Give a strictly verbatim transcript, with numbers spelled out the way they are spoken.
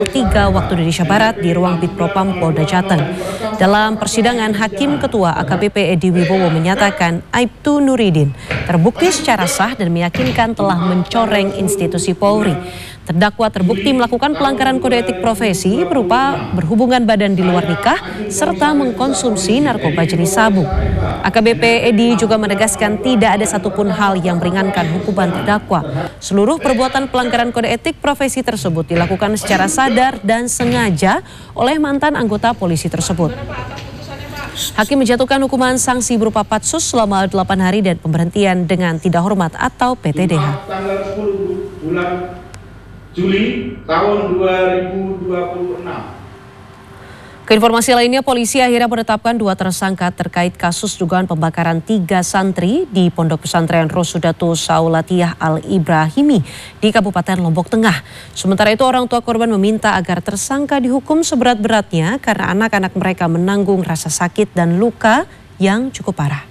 tiga waktu Indonesia Barat di ruang Bitpropam Polda Jateng. Dalam persidangan, Hakim Ketua A K B P Edi Wibowo menyatakan Aibtu Nuridin terbukti secara sah dan meyakinkan telah mencoreng institusi Polri. Terdakwa terbukti melakukan pelanggaran kode etik profesi berupa berhubungan badan di luar nikah serta mengkonsumsi narkoba jenis sabu. A K B P Edi juga menegaskan tidak ada satupun hal yang meringankan hukuman terdakwa. Seluruh perbuatan pelanggaran kode etik profesi tersebut dilakukan secara sadar dan sengaja oleh mantan anggota polisi tersebut. Hakim menjatuhkan hukuman sanksi berupa patsus selama delapan hari dan pemberhentian dengan tidak hormat atau P T D H. Juli tahun dua ribu dua puluh enam. Keinformasi lainnya, polisi akhirnya menetapkan dua tersangka terkait kasus dugaan pembakaran tiga santri di Pondok Pesantren Rosudatul Saulatiyah Al-Ibrahimi di Kabupaten Lombok Tengah. Sementara itu, orang tua korban meminta agar tersangka dihukum seberat-beratnya karena anak-anak mereka menanggung rasa sakit dan luka yang cukup parah.